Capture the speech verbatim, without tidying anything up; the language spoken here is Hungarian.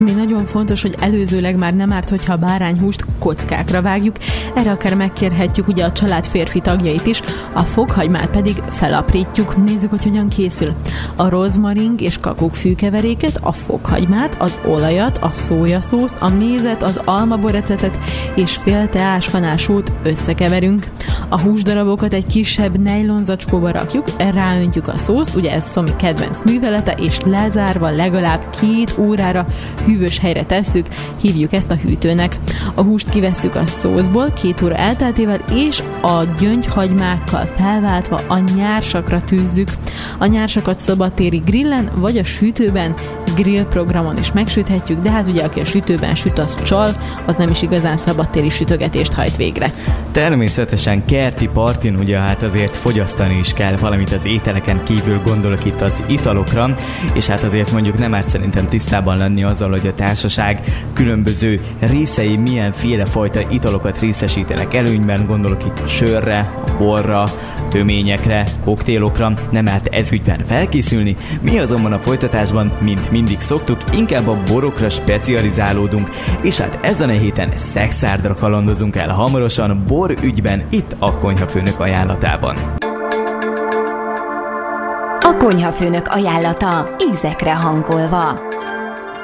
Mi nagyon fontos, hogy előzőleg már nem árt, hogyha a bárányhúst kockákra vágjuk, erre akár megkérhetjük ugye a család férfi tagjait is, a fokhagymát pedig felaprítjuk. Nézzük, hogy hogyan készül. A rozmaring és kakukkfűkeveréket, a fokhagymát, az olajat, a szójaszószt, a mézet, az almaborecetet és fél teáskanál sót összekeverünk. A húsdarabokat egy kisebb nejlonzacskóba rakjuk, ráöntjük a szószt, ugye ez Szomi kedvenc művelete, és lezárva legalább két órára hűvös helyre tesszük, hívjuk ezt a hűtőnek. A húst kivesszük a szószból két óra elteltével, és a gyöngyhagymákkal felváltva a nyársakra tűzzük. A nyársakat szabadtéri grillen, vagy a sütőben, grill programon is megsüthetjük, de hát ugye aki a sütőben süt, az csal, az nem is igazán szabadtéri sütögetést hajt végre. Természetesen kerti partin ugye hát azért fogyasztani is kell valamit az ételeken kívül, gondolok itt az italokra, és hát azért mondjuk nem árt szerintem tisztában lenni azzal, hogy a társaság különböző részei milyenféle fajta italokat részesítenek előnyben, gondolok itt a sörre, a borra, töményekre, koktélokra, nem árt ezügyben felkészülni. Mi azonban a folytatásban, mint mindig szoktuk, inkább a borokra specializálódunk, és hát ezen a héten Szekszárddra kalandozunk el hamarosan bor ügyben itt a Konyhafőnök ajánlatában. A Konyhafőnök ajánlata ízekre hangolva.